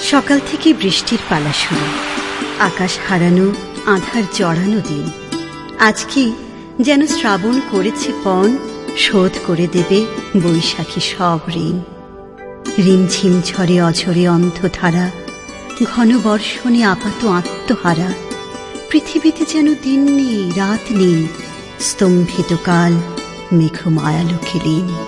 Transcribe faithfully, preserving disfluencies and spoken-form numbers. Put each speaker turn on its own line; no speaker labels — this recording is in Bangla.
সকাল থেকে বৃষ্টির পালা শুরু, আকাশ হারানো, আঁধার জড়ানো দিন। আজকে যেন শ্রাবণ করেছে পণ, শোধ করে দেবে বৈশাখী সব ঋণ। রিমঝিম ঝরে অঝরে অন্ধধারা, ঘন বর্ষণে আপাত আত্মহারা। পৃথিবীতে যেন দিন নেই রাত নেই, স্তম্ভিত কাল মেঘ মায়ালোকে লীন।